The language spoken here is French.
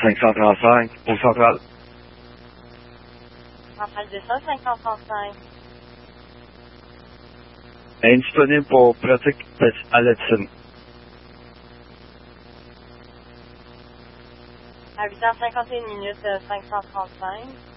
535 au central. Centrale de ça, 535. Indisponible pour pratique à Letson. À 8h51 minutes, 535.